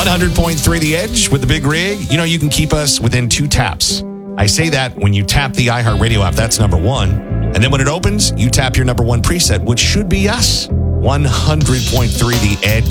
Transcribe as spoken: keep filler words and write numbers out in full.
hundred point three The Edge with the Big Rig. You know, you can keep us within two taps. I say that when you tap the iHeartRadio app, that's number one. And then when it opens, you tap your number one preset, which should be us. one hundred point three The Edge.